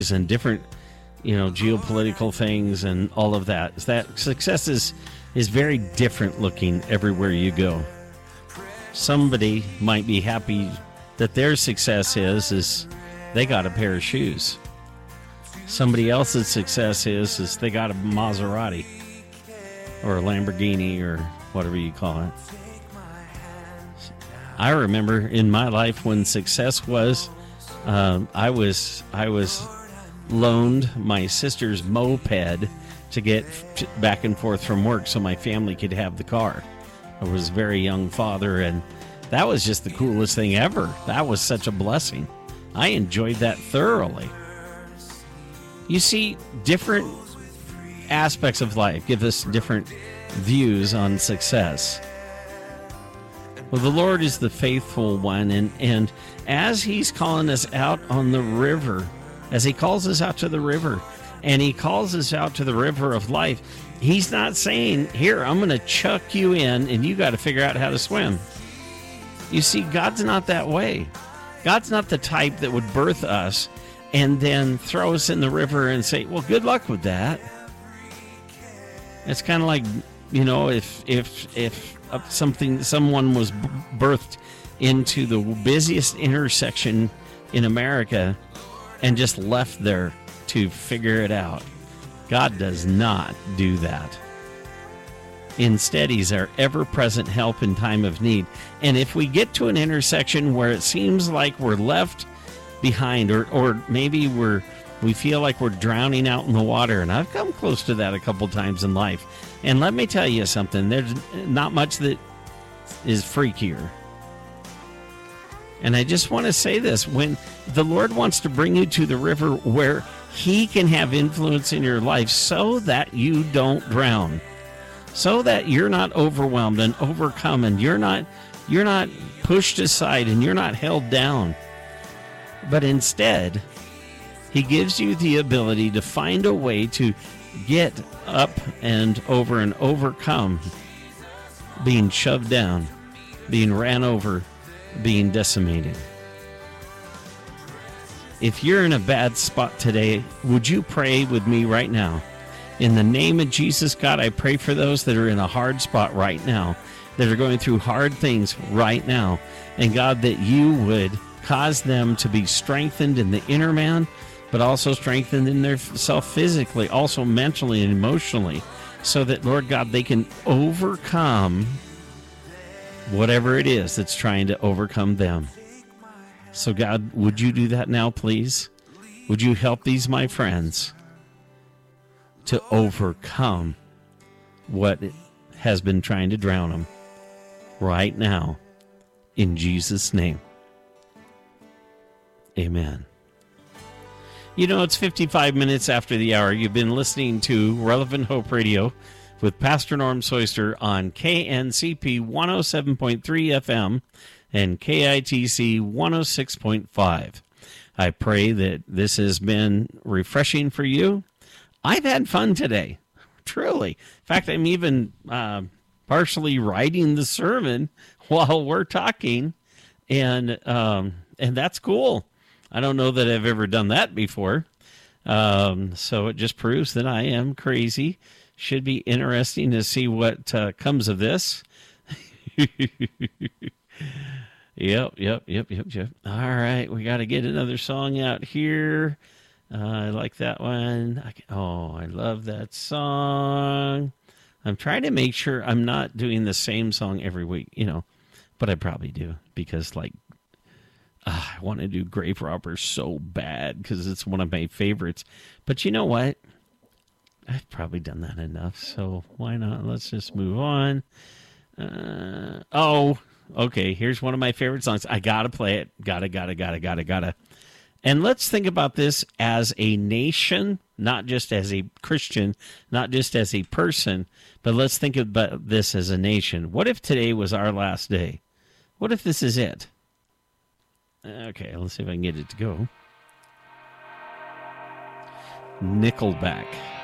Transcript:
and different, geopolitical things and all of that. Is that success is very different looking everywhere you go. Somebody might be happy that their success is they got a pair of shoes. Somebody else's success is they got a Maserati or a Lamborghini or whatever you call it. I remember in my life when success was, I was loaned my sister's moped to get back and forth from work so my family could have the car. I was a very young father, and that was just the coolest thing ever. That was such a blessing. I enjoyed that thoroughly. You see, different aspects of life give us different views on success. Well, the Lord is the faithful one, and as He's calling us out on the river, as He calls us out to the river, and He calls us out to the river of life, He's not saying, here, I'm going to chuck you in, and you got to figure out how to swim. You see, God's not that way. God's not the type that would birth us and then throw us in the river and say, well, good luck with that. It's kind of like, if someone was birthed into the busiest intersection in America and just left there to figure it out. God does not do that. Instead, He's our ever-present help in time of need. And if we get to an intersection where it seems like we're left behind, or maybe we feel like we're drowning out in the water, and I've come close to that a couple times in life. And let me tell you something, there's not much that is freakier. And I just want to say this, when the Lord wants to bring you to the river where He can have influence in your life so that you don't drown, so that you're not overwhelmed and overcome, and you're not pushed aside and you're not held down. But instead, He gives you the ability to find a way to get up and over and overcome being shoved down, being ran over, being decimated. If you're in a bad spot today, would you pray with me right now? In the name of Jesus, God, I pray for those that are in a hard spot right now, that are going through hard things right now. And God, that you would cause them to be strengthened in the inner man, but also strengthened in their self physically, also mentally and emotionally, so that, Lord God, they can overcome whatever it is that's trying to overcome them. So, God, would you do that now, please? Would you help these, my friends, to overcome what has been trying to drown them right now, in Jesus' name. Amen. It's 55 minutes after the hour. You've been listening to Relevant Hope Radio with Pastor Norm Soyster on KNCP 107.3 FM and KITC 106.5. I pray that this has been refreshing for you. I've had fun today, truly. In fact, I'm even partially writing the sermon while we're talking, and that's cool. I don't know that I've ever done that before, so it just proves that I am crazy. Should be interesting to see what comes of this. Yep. All right, we got to get another song out here. I like that one. I love that song. I'm trying to make sure I'm not doing the same song every week, but I probably do, because I want to do Grave Robber so bad because it's one of my favorites. But you know what? I've probably done that enough, so why not? Let's just move on. Okay, here's one of my favorite songs. I gotta play it. Gotta. And let's think about this as a nation, not just as a Christian, not just as a person, but let's think about this as a nation. What if today was our last day? What if this is it? Okay, let's see if I can get it to go. Nickelback.